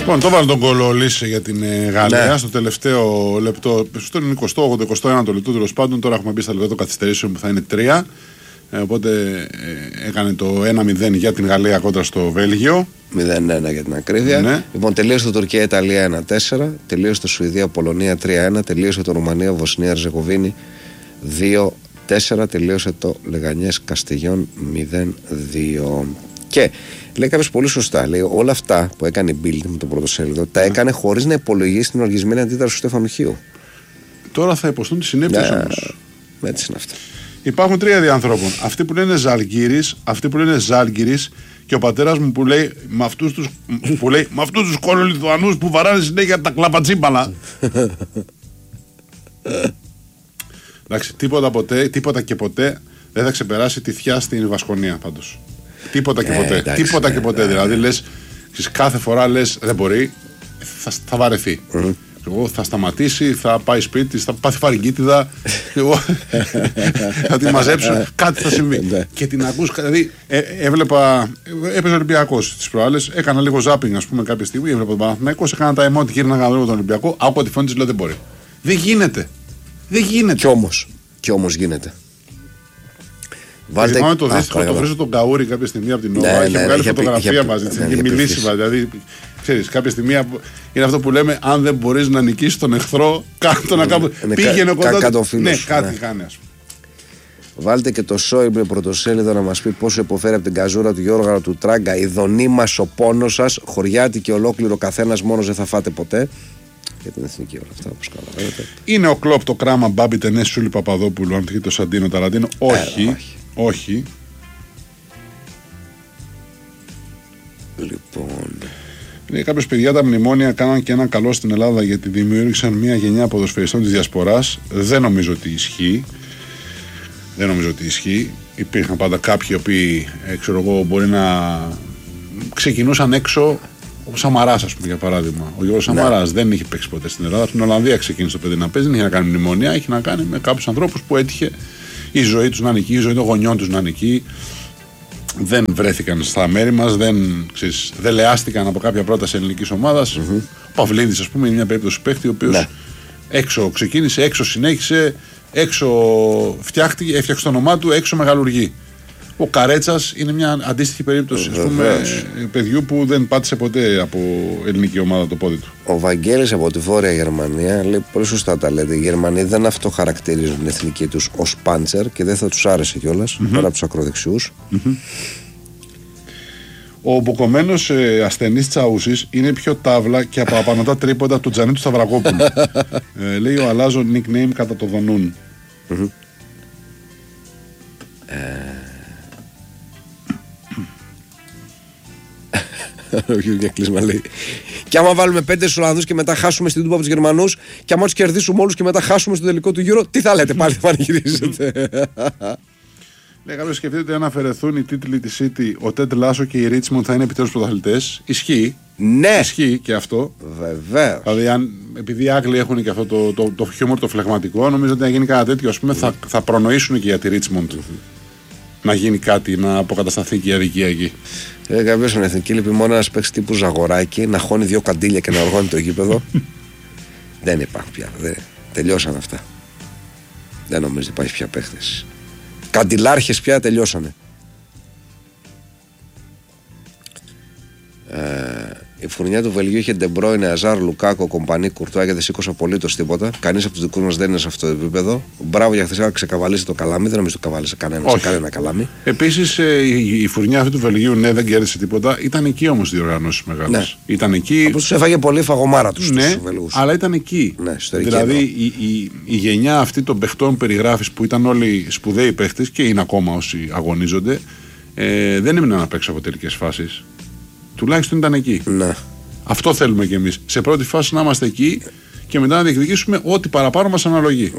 Λοιπόν, το βάλω τον Κολολίση για την Γαλλία στο τελευταίο λεπτό, στο 20-21 το λεπτό τέλος πάντων. Τώρα έχουμε μπει στα λεπτά των καθυστερήσεων που θα είναι 3. Οπότε έκανε το 1-0 για την Γαλλία κόντρα στο Βέλγιο. 0-1 για την ακρίβεια. Ναι. Λοιπόν, τελείωσε το Τουρκία-Ιταλία 1-4. Τελείωσε το Σουηδία-Πολωνία 3-1. Τελείωσε το Ρουμανία-Βοσνία-Ερζεγοβίνη 2-4. Τελείωσε το Λεγανιές-Καστιγιόν 0-2. Και λέει κάποιος πολύ σωστά, λέει όλα αυτά που έκανε η Bild με το πρωτοσέλιδο τα έκανε χωρίς να υπολογίσει την οργισμένη αντίδραση του Στέφανου Χίου. Τώρα θα υποστούν τις συνέπειες όμως. Έτσι είναι αυτά. Υπάρχουν 3 είδη ανθρώπων. Αυτοί που λένε Ζαλγκύρης, αυτοί που λένε Ζάλγκυρης και ο πατέρας μου που λέει με αυτούς τους κολολιθουανούς που βαράνε συνέχεια τα κλαπατσίμπαλα. Εντάξει, τίποτα και ποτέ δεν θα ξεπεράσει τη θιά στην Βασκονία πάντως. Τίποτα και ποτέ. Εντάξει, τίποτα και ποτέ. Δηλαδή λες, κάθε φορά λες δεν μπορεί, θα βαρεθεί. Εγώ θα σταματήσει, θα πάει σπίτι, θα πάθει φαρικίτιδα. Εγώ θα τη μαζέψω, κάτι θα συμβεί. Και την ακούς, δηλαδή έβλεπα, έπαιζε ο Ολυμπιακός τις προάλλες, έκανα λίγο ζάπινγκ ας πούμε κάποια στιγμή, έβλεπα τον Παναθηναϊκό, έκανα τα emoji και γύρνα τον Ολυμπιακό, άκουγα τη φωνή της, λέω δεν μπορεί. Δεν γίνεται. Κι όμως γίνεται. Θυμάμαι το δύσκολο, το βρίζω τον Καούρη κάποια στιγμή από την Νόβα. Είχε βγάλει φωτογραφία μαζί της, είχε μιλήσει μαζί. Δηλαδή, ξέρεις, κάποια στιγμή είναι αυτό που λέμε: αν δεν μπορείς να νικήσεις τον εχθρό, κάτω να κάπου. Πήγαινε κοντά. Ναι, κάτι κάνει, ας πούμε. Βάλτε και το Σόιμπλε πρωτοσέλιδο να μας πει πόσο υποφέρει από την καζούρα του Γιώργα του Τράγκα. Η δονή μας, ο πόνος σας, χωριάτη και ολόκληρο καθένας μόνος δεν θα φάτε ποτέ. Για την εθνική όλα αυτά, όπως καταλαβαίνετε. Είναι ο Κλόπ, το Κράμα, Μπάμπη, Τενές, Σούλη Παπαδόπουλου, αν τυχεί το Σαντίνο Ταραντίνο. Όχι. Λοιπόν. Λέει κάποιος παιδιά, τα μνημόνια κάναν και ένα καλό στην Ελλάδα γιατί δημιούργησαν μια γενιά ποδοσφαιριστών της διασποράς. Δεν νομίζω ότι ισχύει. Υπήρχαν πάντα κάποιοι οι οποίοι, μπορεί να ξεκινούσαν έξω. Ο Σαμαράς, ας πούμε, για παράδειγμα. Ο Γιώργος Σαμαράς δεν είχε παίξει ποτέ στην Ελλάδα. Στην Ολλανδία ξεκίνησε το παιδί να παίζει, δεν είχε να κάνει μνημόνια, είχε να κάνει με κάποιους ανθρώπους που έτυχε η ζωή τους να είναι εκεί, η ζωή των γονιών τους να είναι εκεί. Δεν βρέθηκαν στα μέρη μας, δεν λεάστηκαν από κάποια πρόταση ελληνικής ομάδας. Ο Παυλίδης, ας πούμε, είναι μια περίπτωση παίχτη ο οποίος έξω ξεκίνησε, έξω συνέχισε, έξω έφτιαξε το όνομά του, έξω μεγαλουργεί. Ο Καρέτσας είναι μια αντίστοιχη περίπτωση παιδιού που δεν πάτησε ποτέ από ελληνική ομάδα το πόδι του. Ο Βαγγέλης από τη Βόρεια Γερμανία λέει πολύ σωστά τα λέτε. Οι Γερμανοί δεν αυτοχαρακτηρίζουν την εθνική τους ως πάντσερ και δεν θα τους άρεσε κιόλας πέρα από τους ακροδεξιούς. Ο μπουκωμένος ασθενής Τσαούσης είναι πιο τάβλα και από απανωτά τρίποντα του Τζανί του Σταυρακόπουλου. Λέει ο αλλάζω nickname κατά το Δονούν. Και άμα βάλουμε 5 στους Ολλανδούς και μετά χάσουμε στην Τούμπα από τους Γερμανούς, και άμα τους κερδίσουμε όλους και μετά χάσουμε στο τελικό του Euro, τι θα λέτε πάλι, θα πανηγυρίζετε? Λέει κάποιος, σκεφτείτε ότι αν αφαιρεθούν οι τίτλοι της City, ο Τεντ Λάσο και η Ρίτσμοντ θα είναι επιτέλους πρωταθλητές. Ισχύει. Ναι. Ισχύει και αυτό. Βεβαίως. Δηλαδή, επειδή οι Άγγλοι έχουν και αυτό το χιούμορ το φλεγματικό, νομίζω ότι αν γίνει κάτι τέτοιο, ας πούμε, θα προνοήσουν και για τη Ρίτσμοντ. Να γίνει κάτι, να αποκατασταθεί και η αδικία εκεί. Κάποιος στην εθνική λείπει μόνο ένας παίκτης τύπου Ζαγοράκη, να χώνει 2 καντήλια και να οργώνει το γήπεδο. Δεν υπάρχουν πια. Τελειώσαν αυτά. Δεν νομίζω ότι υπάρχει πια παίκτες. Καντιλάρχες πια τελειώσανε. Η φουρνιά του Βελγίου είχε Ντεμπρόινε, Αζάρ, Λουκάκο, Κομπανί, Κουρτουά και δεν σήκωσε απολύτως τίποτα. Κανείς από τους δικούς μας δεν είναι σε αυτό το επίπεδο. Μπράβο για χθες, ξεκαβαλίσει το καλάμι. Δεν νομίζω ότι το καβάλισε κανένα καλάμι. Επίσης η φουρνιά αυτή του Βελγίου, ναι, δεν κέρδισε τίποτα. Ήταν εκεί όμως διοργανώσεις μεγάλες. Ναι. Ήταν εκεί. Όπως τους έφαγε πολύ φαγωμάρα τους. Ναι, τους Βελγούς. Αλλά ήταν εκεί. Ναι, δηλαδή η γενιά αυτή των παιχτών περιγράφεις που ήταν όλοι σπουδαίοι παίχτες και είναι ακόμα όσοι αγωνίζονται, δεν έμειναν απ' έξω από τελικές φάσεις. Τουλάχιστον ήταν εκεί. Ναι. Αυτό θέλουμε κι εμείς. Σε πρώτη φάση να είμαστε εκεί και μετά να διεκδικήσουμε ό,τι παραπάνω μας αναλογεί.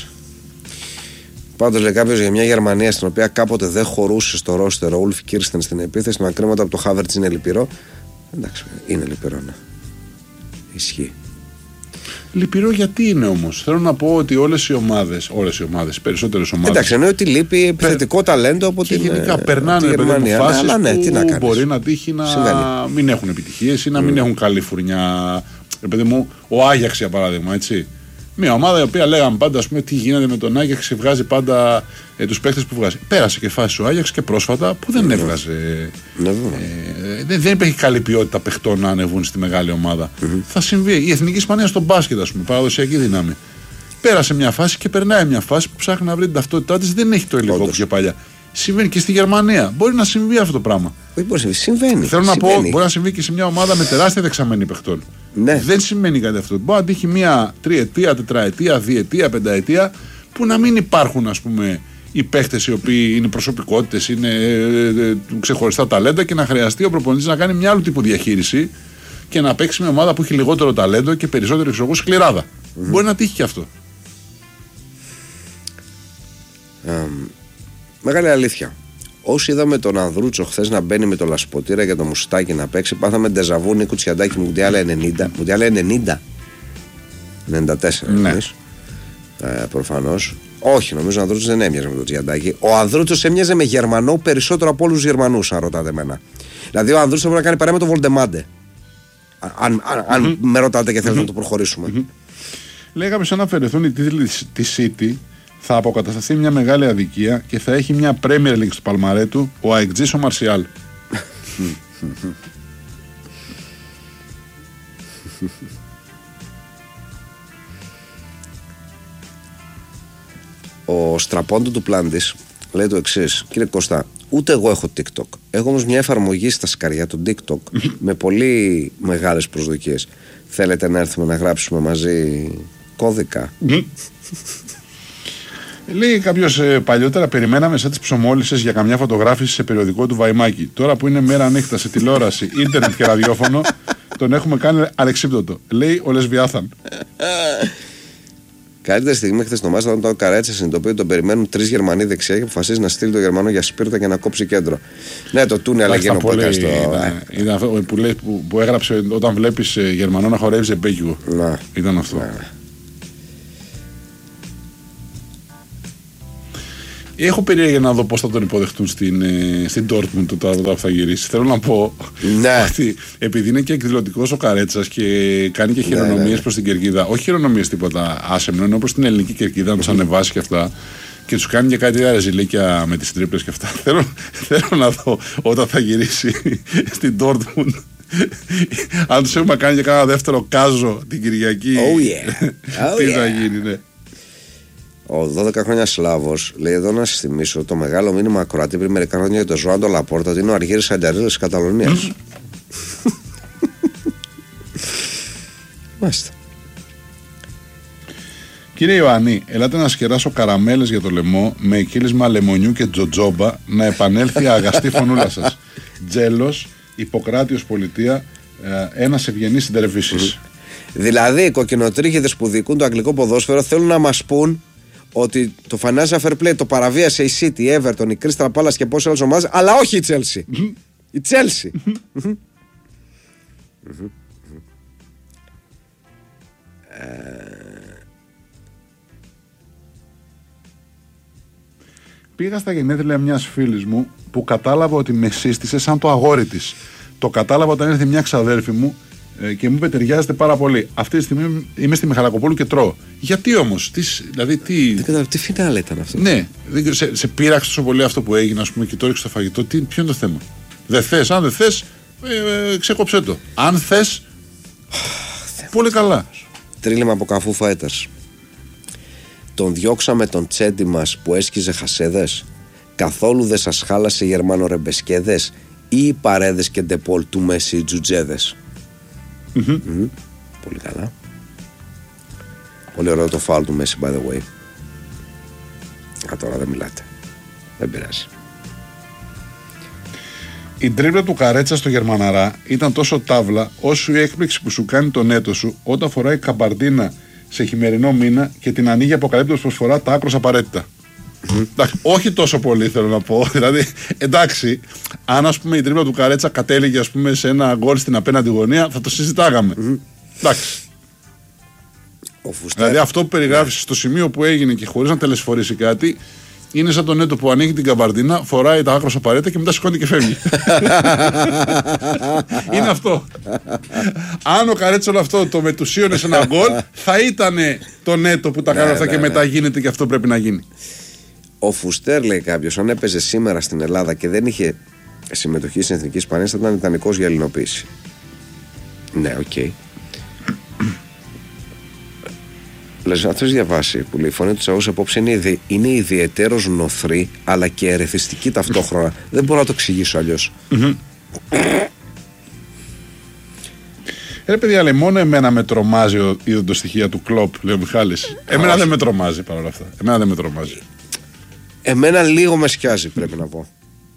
Πάντως λέει κάποιος για μια Γερμανία στην οποία κάποτε δεν χωρούσε στο ρόστερ ο Ουλφ Κίρστεν στην επίθεση, με ακρίματα από το Χάβερτς είναι λυπηρό. Εντάξει, είναι λυπηρό, ναι. Ισχύει. Λυπηρό γιατί είναι όμως. Θέλω να πω ότι όλες οι ομάδες, περισσότερες ομάδες. Εντάξει, εννοεί ότι λείπει επιθετικό ταλέντο από την Γερμανία. Γενικά περνάνε φάσεις που μπορεί να τύχει να μην έχουν επιτυχίες ή να μην έχουν καλή φουρνιά. Παιδί μου, ο Άγιαξ για παράδειγμα, έτσι. Μια ομάδα η οποία λέγαμε πάντα, ας πούμε, τι γίνεται με τον Άγιαξ, βγάζει πάντα τους παίκτες που βγάζει. Πέρασε και φάση ο Άγιαξ και πρόσφατα που δεν έβγαζε. Δεν υπήρχε καλή ποιότητα παιχτών να ανεβούν στη μεγάλη ομάδα. Θα συμβεί. Η Εθνική Ισπανία στο μπάσκετ, ας πούμε, παραδοσιακή δύναμη. Πέρασε μια φάση και περνάει μια φάση που ψάχνει να βρει την ταυτότητά της, δεν έχει το υλικό που είχε παλιά. Συμβαίνει και στη Γερμανία. Μπορεί να συμβεί αυτό το πράγμα. Συμβαίνει. Θέλω να πω, μπορεί να συμβεί και σε μια ομάδα με τεράστια δεξαμενή παιχτών. Ναι. Δεν σημαίνει κάτι αυτό. Μπορεί να τύχει μια τριετία, τετραετία, διετία, πενταετία που να μην υπάρχουν, ας πούμε, οι παίχτες οι οποίοι είναι προσωπικότητες, είναι ξεχωριστά ταλέντα και να χρειαστεί ο προπονητής να κάνει μια άλλου τύπου διαχείριση και να παίξει μια ομάδα που έχει λιγότερο ταλέντο και περισσότερο εξωγό σκληράδα. Μπορεί να τύχει και αυτό. Μεγάλη αλήθεια. Όσοι είδαμε τον Ανδρούτσο χθες να μπαίνει με το Λασποτήρα και το Μουστάκι να παίξει, πάθαμε ντεζαβού Νίκου Τσιαντάκη Μουντιάλα 90. Μουντιάλα 90. 94. Ναι. Προφανώς. Όχι, νομίζω ο Ανδρούτσος δεν έμοιαζε με τον Τσιαντάκη. Ο Ανδρούτσος έμοιαζε με Γερμανό περισσότερο από όλους τους Γερμανούς, αν ρωτάτε εμένα. Δηλαδή ο Ανδρούτσος πρέπει να κάνει παρέα με τον Βολντεμάντε. Αν με ρωτάτε και θέλετε να το προχωρήσουμε. Λέγαμε σαν να αφαιρεθούν οι τίτλοι της City. Θα αποκατασταθεί μια μεγάλη αδικία και θα έχει μια Premier League στο παλμαρέ του ο αεκτζής ο Μαρσιάλ. Ο Στραπόντου του Πλάντης λέει το εξής: κύριε Κώστα, ούτε εγώ έχω TikTok. Έχω όμως μια εφαρμογή στα σκαριά του TikTok με πολύ μεγάλες προσδοκίες. Θέλετε να έρθουμε να γράψουμε μαζί κώδικα? Λέει κάποιος παλιότερα περιμέναμε σαν τις ψωμόλισσες για καμιά φωτογράφηση σε περιοδικό του Βαϊμάκη. Τώρα που είναι μέρα νύχτα σε τηλεόραση, ίντερνετ και ραδιόφωνο, τον έχουμε κάνει αλεξίπτωτο. Λέει ο Λεσβιάθαν. Καλύτερη στιγμή χθες το μάτς όταν ο Καρέτσα συνειδητοποιεί ότι τον περιμένουν 3 Γερμανοί δεξιά και αποφασίζει να στείλει τον Γερμανό για σπίρτα και να κόψει κέντρο. Ναι, το τούνελ εκείνο που έκανε στο. Ήταν αυτό που έγραψε όταν βλέπεις Γερμανό να χορεύει ζεμπέκικο. Ήταν αυτό. Έχω περίεργα να δω πώς θα τον υποδεχτούν στην Dortmund τώρα που θα γυρίσει. Θέλω να πω ότι επειδή είναι και εκδηλωτικός ο Καρέτσας και κάνει και χειρονομίες προς την κερκίδα, όχι χειρονομίες τίποτα άσεμνο, ενώ προς την ελληνική κερκίδα, να τους ανεβάσει και αυτά, και τους κάνει και κάτι ρεζιλίκια με τις τρίπλες και αυτά. Θέλω να δω όταν θα γυρίσει στην Dortmund. Αν τους έχουμε κάνει και κάνα δεύτερο κάζο την Κυριακή, τι θα γίνει, ναι. Ο 12 χρόνια Σλάβος λέει εδώ να σας θυμίσω το μεγάλο μήνυμα ακροατή πριν μερικά χρόνια για τον Ζωάν Λαπόρτα ότι είναι ο Αργύρης Ανταρίδας της Καταλωνίας. Μάλιστα. Κύριε Ιωάννη, ελάτε να σκεράσω καραμέλες για το λαιμό με εκκύλισμα λεμονιού και τζοτζόμπα να επανέλθει η αγαστή φωνούλα σας. Τζέλος, Ιπποκράτιος πολιτεία, ένας ευγενής συντερβίσης. Δηλαδή οι κοκκινοτρίχιδες που δικούν το αγγλικό ποδόσφαιρο θέλουν να μας πούν ότι το Financial Fair Play το παραβίασε η City, η Everton, η Crystal Palace και πόσες άλλες ομάδες, αλλά όχι η Chelsea. Η Chelsea. Πήγα στα γενέθλια μιας φίλης μου που κατάλαβα ότι με σύστησε σαν το αγόρι της. Το κατάλαβα όταν ήρθε μια ξαδέρφη μου και μου είπε ταιριάζεται πάρα πολύ. Αυτή τη στιγμή είμαι στη Μιχαλακοπούλου και τρώω. Γιατί όμως, δηλαδή τι. Δεν κατάλαβα, τι φινάλε ήταν αυτό. Ναι, σε πείραξε τόσο πολύ αυτό που έγινε, ας πούμε, και το έριξε στο φαγητό. Ποιο είναι το θέμα? Δεν θες, αν δεν θες, ξεκόψε το. Αν θες, πολύ καλά. Τρίλημα από Καφού Fighters. Τον διώξαμε τον τσέντι μας που έσκιζε χασέδες. Καθόλου δεν σας χάλασε οι Γερμανορεμπεσκέδες ή οι παρέδες και ντεπόλ του Μέση τζουτζέδες. Πολύ καλά. Πολύ ωραίο το φάουλ του Μέση, by the way. Τώρα δεν μιλάτε. Δεν πειράζει. Η τρίπλα του Καρέτσα στο Γερμαναρά ήταν τόσο τάβλα όσο η έκπληξη που σου κάνει τον έτο σου όταν φοράει καμπαρντίνα σε χειμερινό μήνα και την ανοίγει αποκαλύπτοντας προσφορά τα άκρως απαραίτητα. Όχι τόσο πολύ θέλω να πω. Δηλαδή, εντάξει, αν ας πούμε η τρίπλα του Καρέτσα κατέληγε ας πούμε σε ένα γκολ στην απέναντι γωνία, θα το συζητάγαμε. Εντάξει. Δηλαδή αυτό που περιγράφεις στο σημείο που έγινε και χωρίς να τελεσφορήσει κάτι, είναι σαν τον Νέτο που ανοίγει την καμπαρδίνα, φοράει τα άκρα απαραίτητα και μετά σηκώνει και φεύγει. Είναι αυτό. Αν ο Καρέτσα όλο αυτό το μετουσίωνε σε ένα γκολ, θα ήταν το Νέτο που τα κάνει αυτά και μετά γίνεται και αυτό πρέπει να γίνει. Ο Φουστέρ, λέει κάποιος, αν έπαιζε σήμερα στην Ελλάδα και δεν είχε συμμετοχή στην Εθνική Ισπανία, θα ήταν ιδανικός για ελληνοποίηση. Ναι, οκ. Αυτό έχει διαβάσει που λέει: η φωνή του Τσαούς απόψε είναι ιδιαιτέρως νοθρή αλλά και ερεθιστική ταυτόχρονα. Δεν μπορώ να το εξηγήσω αλλιώς. Παιδιά, λέει, μόνο εμένα με τρομάζει η οδοντοστοιχεία του Κλοπ, λέει ο Μιχάλης. Εμένα δεν με τρομάζει παρόλα αυτά. Εμένα δεν με τρομάζει. Εμένα λίγο με σκιάζει, πρέπει να πω.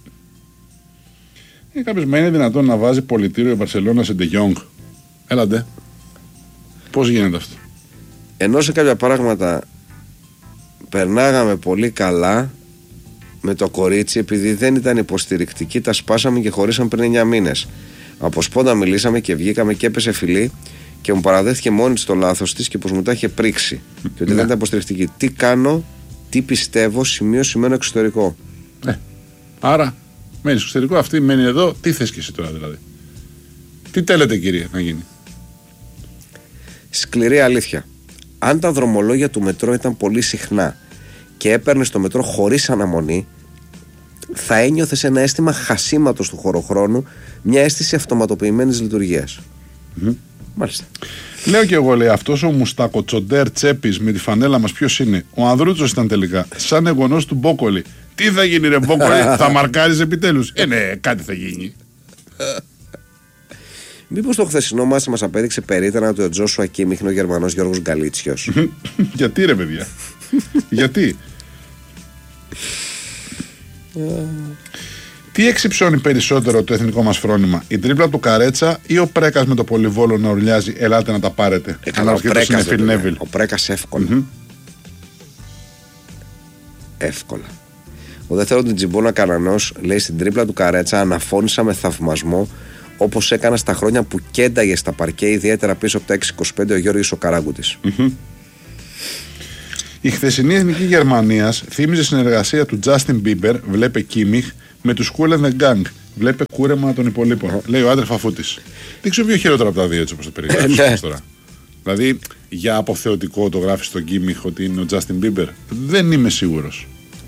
Κάποιος με είναι δυνατόν να βάζει πολιτήριο η Μπαρσελόνα σε Ντε Γιόγκ? Έλατε. Πώς γίνεται αυτό? Ενώ σε κάποια πράγματα περνάγαμε πολύ καλά με το κορίτσι, επειδή δεν ήταν υποστηρικτική, τα σπάσαμε και χωρίσαμε πριν 9 μήνες. Από σπόντα μιλήσαμε και βγήκαμε και έπεσε φιλί και μου παραδέχτηκε μόνη της το λάθος της και πως μου τα είχε πρίξει. Και ότι δεν ήταν υποστηρικτική. Τι κάνω, τι πιστεύω, σημείο εξωτερικό. Άρα μένει στο εξωτερικό, αυτή μένει εδώ. Τι θες και εσύ τώρα δηλαδή? Τι θέλετε, κύριε, να γίνει? Σκληρή αλήθεια. Αν τα δρομολόγια του μετρό ήταν πολύ συχνά και έπαιρνες το μετρό χωρίς αναμονή, θα ένιωθες ένα αίσθημα χασίματος του χωροχρόνου, μια αίσθηση αυτοματοποιημένης λειτουργίας. Μάλιστα. Λέω και εγώ, λέει, αυτός ο μουστακοτσοντέρ Τσέπης με τη φανέλα μας ποιος είναι? Ο Ανδρούτσος ήταν τελικά, σαν εγγονός του Μπόκολη. Τι θα γίνει, ρε Μπόκολη? Θα μαρκάρεις επιτέλους? Ναι, κάτι θα γίνει. Μήπως το χθεσινό μάτς μας απέδειξε περίτρανα ότι ο Τζόσουα Κίμιχ είναι ο Γερμανός Γιώργος Γκαλίτσιος? Γιατί, ρε παιδιά? Γιατί? Τι εξυψώνει περισσότερο το εθνικό μας φρόνημα, η τρίπλα του Καρέτσα ή ο Πρέκας με το Πολυβόλο να ουρλιάζει «Ελάτε να τα πάρετε»? Ο Πρέκας εύκολα. Εύκολα. Ο δεν θέλω την Τζιμπόνα Κανανός, λέει, στην τρίπλα του Καρέτσα αναφώνησα με θαυμασμό, όπως έκανα στα χρόνια που κένταγε στα παρκέ, ιδιαίτερα πίσω από τα 6-25 ο Γιώργος ο Καράγκουτης. Η χθεσινή εθνική Γερμανίας θύμιζε συνεργασία του Justin Bieber, βλέπε Κίμιχ, με τους Kool and the Gang, βλέπε κούρεμα των υπολείπων. Λέει ο άντρε Φαφούτης. Δεν ξέρω ποιο χειρότερο από τα δύο, έτσι όπως το περιγράφεις τώρα. Δηλαδή, για αποθεωτικό το γράφει στον Κίμιχ ότι είναι ο Justin Bieber? Δεν είμαι σίγουρος.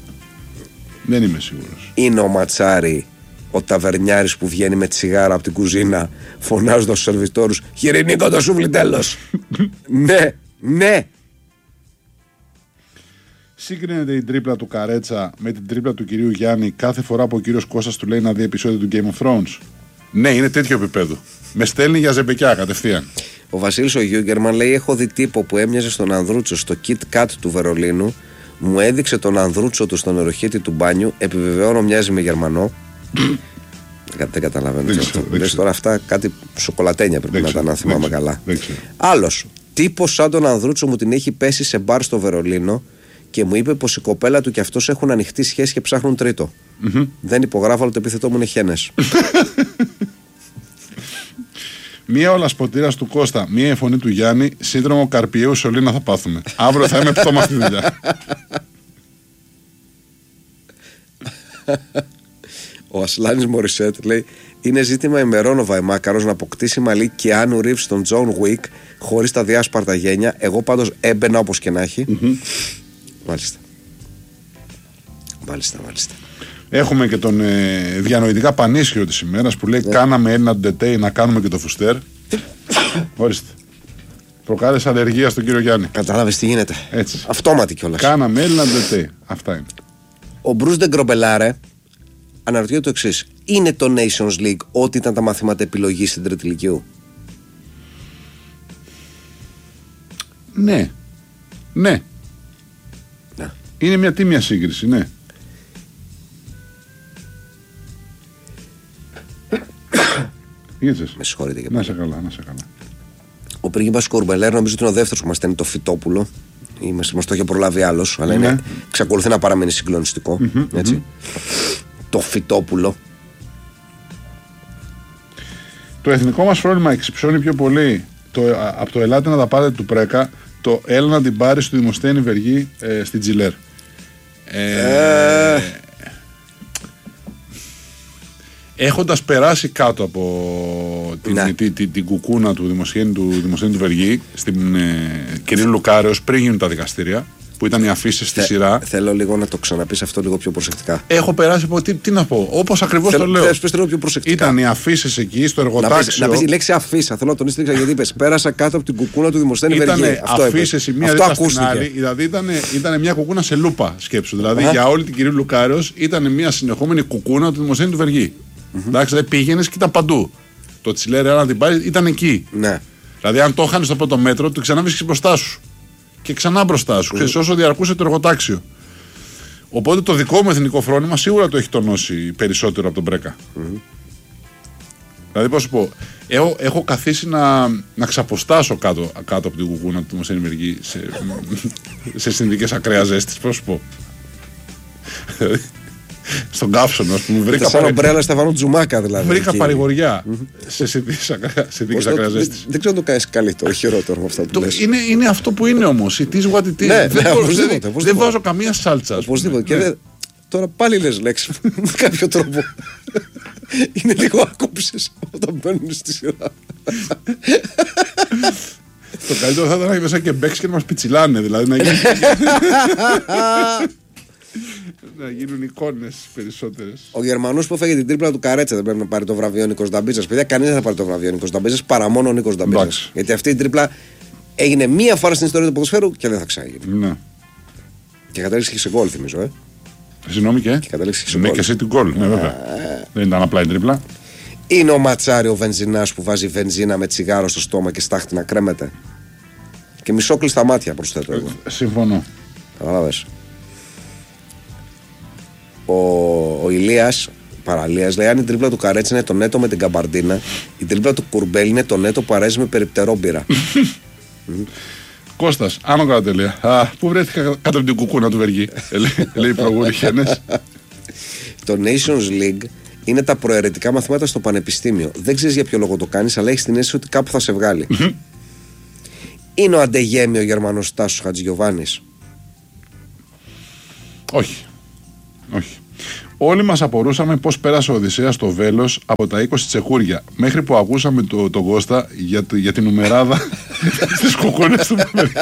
Είναι ο Ματσάρη, ο ταβερνιάρης που βγαίνει με τσιγάρα από την κουζίνα φωνάζοντας στους σερβιτόρους «Χοιρινίκο το σούβλι τέλος». Ναι. Σύγκρινεται η τρίπλα του Καρέτσα με την τρίπλα του κυρίου Γιάννη κάθε φορά που ο κύριος Κώστας του λέει να δει επεισόδιο του Game of Thrones? Ναι, είναι τέτοιο επίπεδο. Με στέλνει για ζεμπεκιά κατευθείαν. Ο Βασίλης ο Γιούγκερμαν λέει: έχω δει τύπο που έμοιαζε στον Ανδρούτσο στο Kit Kat του Βερολίνου. Μου έδειξε τον Ανδρούτσο του στον νεροχύτη του μπάνιου. Επιβεβαιώνω, μοιάζει με Γερμανό. Δεν καταλαβαίνω. Τώρα αυτά κάτι σοκολατένια πρέπει να ήταν, αν θυμάμαι καλά. Άλλος τύπος σαν τον Ανδρούτσο μου την έχει πέσει σε μπαρ στο Βερολίνο και μου είπε πως η κοπέλα του και αυτός έχουν ανοιχτή σχέση και ψάχνουν τρίτο. Δεν υπογράφω, αλλά το επίθετό μου είναι χένες. Μία ο λασποτήρας του Κώστα, μία η φωνή του Γιάννη, σύνδρομο Καρπιαίου Σωλήνα θα πάθουμε. Αύριο θα είμαι πτώμα αυτή τη δουλειά. Ο Ασλάνης Μωρισέτ λέει: είναι ζήτημα ημερών ο Βαϊμάκαρος να αποκτήσει μαλλί και Άνου Ρίβ στον Τζον Γουίκ χωρίς τα διάσπαρτα γένια. Εγώ πάντως έμπαινα όπως και να έχει. Μάλιστα. Έχουμε και τον διανοητικά πανίσχυρο της ημέρας που λέει: κάναμε Έλληνα ντετέι να κάνουμε και το Φουστέρ. Ορίστε. Προκάλεσε αλλεργία στον κύριο Γιάννη. Κατάλαβες τι γίνεται. Έτσι. Αυτόματη κιόλας. Κάναμε Έλληνα ντετέι. Αυτά είναι. Ο Μπρουζ Ντεγκρομπελάρε αναρωτιέται το εξής: είναι το Nations League ό,τι ήταν τα μαθήματα επιλογής στην τρίτη ηλικίου? Ναι. Είναι μια τίμια σύγκριση, ναι. Με συγχωρείτε και πάλι. Να σε καλά. Ο πρίγκιπας Κορμπελέρ νομίζω ότι είναι ο δεύτερος που μας στέλνει το Φυτόπουλο. Μας το είχε προλάβει άλλος, αλλά εξακολουθεί να παραμένει συγκλονιστικό. Έτσι. Το Φυτόπουλο. Το εθνικό μας φρόνημα εξυψώνει πιο πολύ από το «Ελάτε να τα πάρετε» του Πρέκα το έλα να την πάρει στο Δημοσθένη Βεργή στην Τζιλέρ. Έχοντας περάσει κάτω από την κουκούνα του Δημοσθένη του Βεργή στην Κυρίου Λουκάρεως πριν γίνουν τα δικαστήρια, που ήταν οι αφήσεις στη σειρά. Θέλω λίγο να το ξαναπείς αυτό λίγο πιο προσεκτικά. Έχω περάσει από. Τι να πω, όπως ακριβώς το λέω. Θέλω πιο προσεκτικά. Ήταν οι αφήσεις εκεί στο εργοτάξιο. Να πεις η λέξη αφίσα. Θέλω να τονίσεις γιατί είπες. Πέρασα κάτω από την κουκούνα του Δημοσθένη Βεργή. Ήταν αφήσεις η μία δίπλα στην άλλη. Δηλαδή ήταν μια κουκούνα σε λούπα, σκέψου. Δηλαδή για όλη την Κυρίου Λουκάρεως ήταν μια συνεχόμενη κουκούνα του Δημοσθένη του Βεργή. Εντάξει, δεν πήγαινες και ήταν παντού. Το Τσιλέρ, αν την πάρει, ήταν εκεί. Ναι. Δηλαδή, αν το είχαν στο πρώτο μέτρο, του ξανά βρίσκεις μπροστά σου. Και ξανά μπροστά σου. Ξέρεις, όσο διαρκούσε το εργοτάξιο. Οπότε το δικό μου εθνικό φρόνημα σίγουρα το έχει τονώσει περισσότερο από τον Μπρέκα. Δηλαδή, πώς σου πω, έχω καθίσει να ξαποστάσω κάτω από την κουκούνα του Δημοσθένη Βεργή σε συνθήκες ακραίας ζέστης. Πώς σου πω. Στον καύσωνο, α πούμε. Βρήκα σαν ομπρέλα Στεφανού Τζουμάκα, δηλαδή. Βρήκα παρηγοριά σε συνθήκες ακραίας ζέστης. Δεν ξέρω να το κάνεις καλύτερο ή χειρότερο με αυτά που λες. Είναι αυτό που είναι όμως. It is what it is. Δεν βάζω καμία σάλτσα. Οπωσδήποτε. Τώρα πάλι λες λέξη με κάποιο τρόπο. Είναι λίγο άκοψες όταν μπαίνουν στη σειρά. Το καλύτερο θα ήταν να είναι σαν και μπέξ και να μας πιτσιλάνε. Δηλαδή να γίνουν εικόνες περισσότερες. Ο Γερμανός που έφεγε την τρίπλα του Καρέτσα δεν πρέπει να πάρει το βραβείο Νίκος Νταμπίζας. Παιδιά, κανείς δεν θα πάρει το βραβείο Νίκος Νταμπίζας παρά μόνο ο Νίκος Νταμπίζας. Γιατί αυτή η τρίπλα έγινε μία φορά στην ιστορία του ποδοσφαίρου και δεν θα ξαναγίνει. Ναι. Και κατέληξε και σε γκολ, θυμίζω. Συγγνώμη και κατέληξε και σε γκολ. Ναι, και σε την γκολ. Ναι, βέβαια. Δεν ήταν απλά η τρίπλα. Είναι ο Ματσάρι ο βενζινάς που βάζει βενζίνα με τσιγάρο στο στόμα και στάχτη να κρέμεται. Και μισόκλειστα μάτια προσθέτω εγώ. Συμφωνώ. Καταλάβες. Ο Ηλίας Παραλίας λέει: αν η τρίπλα του Καρέτσα είναι το νέτο με την καμπαρντίνα, η τρίπλα του Κουρμπέλ είναι το νέτο που αρέσει με περιπτερόμπυρα. Κώστας, άνω κάτω τελεία. Πού βρέθηκα κάτω από την κουκούνα του Βεργή, λέει η προγούρη Χένες. Το Nations League είναι τα προαιρετικά μαθήματα στο πανεπιστήμιο. Δεν ξέρεις για ποιο λόγο το κάνεις, αλλά έχεις την αίσθηση ότι κάπου θα σε βγάλει. Είναι ο Αντεγέμι ο Γερμανός Τάσος Χατζηγιοβάνης? Όχι. Όλοι μας απορούσαμε πώς πέρασε ο Οδυσσέας στο Βέλος από τα 20 τσεχούρια μέχρι που ακούσαμε τον Κώστα για την νουμεράδα στις κουκούνες του Βεργή.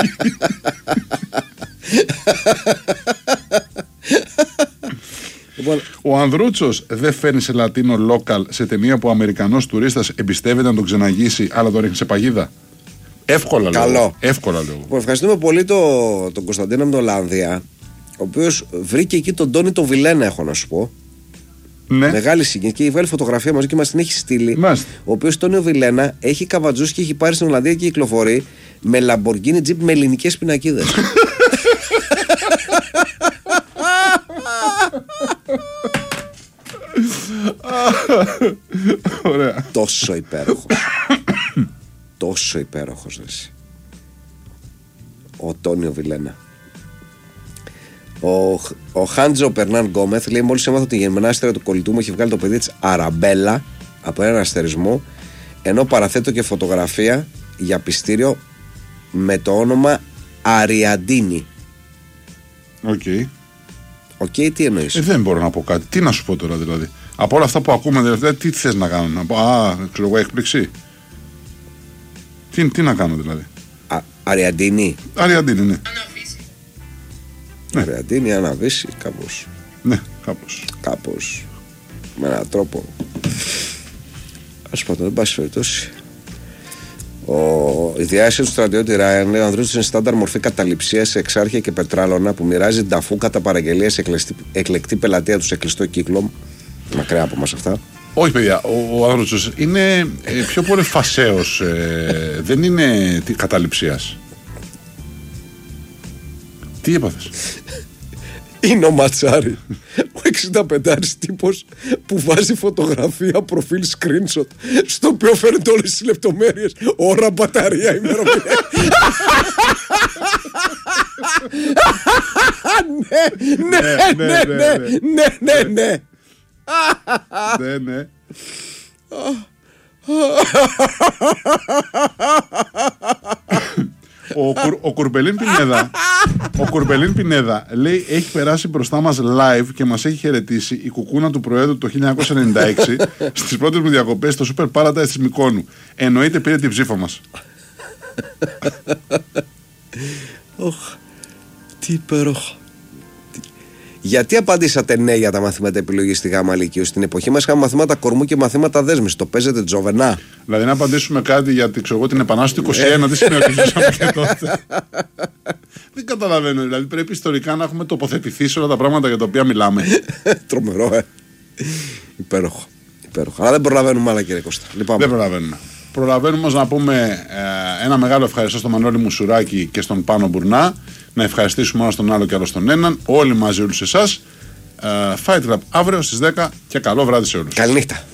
Ο Ανδρούτσος δεν φέρνει σε λατίνο local σε ταινία που ο Αμερικανός τουρίστας εμπιστεύεται να τον ξεναγήσει, αλλά τον ρίχνει σε παγίδα. Εύκολα λέω. Ευχαριστούμε πολύ τον Κωνσταντίνο από την Ολλανδία, ο οποίος βρήκε εκεί τον Τόνι τον Βιλένα, έχω να σου πω. Ναι. Μεγάλη συγκίνηση και έχει βγάλει φωτογραφία μαζί και μας την έχει στείλει. Μάλιστα. Ο οποίος Τόνι Βιλένα έχει καβατζούς και έχει πάρει στην Ολλανδία και κυκλοφορεί με Lamborghini Jeep με ελληνικές πινακίδες. Ωραία. Τόσο υπέροχος. Τόσο υπέροχος εσύ. Ο Τόνιο Βιλένα. Ο Χάντζο Περνάν Γκόμεθ λέει: μόλις έμαθα ότι η γερμανάστρια του κολλητού μου έχει βγάλει το παιδί της Αραμπέλα από έναν αστερισμό, ενώ παραθέτω και φωτογραφία για πιστήριο με το όνομα Αριαντίνη. Οκ, τι εννοείς? Δεν μπορώ να πω κάτι. Τι να σου πω τώρα δηλαδή? Από όλα αυτά που ακούμε, δηλαδή, τι θες να κάνω? Να πω, ξέρω εγώ, έκπληξη. Τι να κάνω δηλαδή? Αριαντίνη, ναι. Αριαντίνη, αναβήσει, κάπως. Ναι, κάπως. Με έναν τρόπο. Ας πω, δεν πάση περιπτώσει. Η διάσταση του στρατιώτη Ράιαν λέει: ο Ανδρούτσος είναι στάνταρ μορφή καταληψίας σε εξάρχεια και πετράλωνα που μοιράζει νταφού κατά παραγγελία σε εκλεκτή πελατεία του σε κλειστό κύκλο. Μακριά από μας αυτά. Όχι, παιδιά, ο Ανδρούτσος είναι πιο πολύ φασαίος. Δεν είναι καταληψίας. Τι έπαθες? Είναι ο Ματσάρι, ο 65άρης τύπος που βάζει φωτογραφία προφίλ screenshot στο οποίο φέρνει όλες τις λεπτομέρειες, ώρα, μπαταρία, ημερομηνία. Ναι. Ο Κουρμπελίν Πινέδα λέει έχει περάσει μπροστά μας live και μας έχει χαιρετήσει η κουκούνα του Προέδρου το 1996 στις πρώτες μου διακοπές στο Super Paradise της Μυκόνου. Εννοείται πήρε την ψήφο μας. Τι υπέροχο. Γιατί απαντήσατε ναι για τα μαθήματα επιλογής στη Γάμα Λυκείου? Στην εποχή μας είχαμε μαθήματα κορμού και μαθήματα δέσμης. Το παίζετε τζοβενά? Δηλαδή να απαντήσουμε κάτι για την Επανάσταση του 21, τι σημαίνει ότι ζούσαμε και τότε. Δεν καταλαβαίνω. Δηλαδή πρέπει ιστορικά να έχουμε τοποθετηθεί σε όλα τα πράγματα για τα οποία μιλάμε. Τρομερό, Υπέροχο. Αλλά δεν προλαβαίνουμε άλλα, κύριε Κώστα. Δεν προλαβαίνουμε. Προλαβαίνουμε όμως να πούμε ένα μεγάλο ευχαριστώ στον Μανώλη Μουσουράκη και στον Πάνο Μπουρνά. Να ευχαριστήσουμε ένα τον άλλο και άλλο τον έναν. Όλοι μαζί, όλους εσάς. Fight Club αύριο στις 10 και καλό βράδυ σε όλους. Καληνύχτα.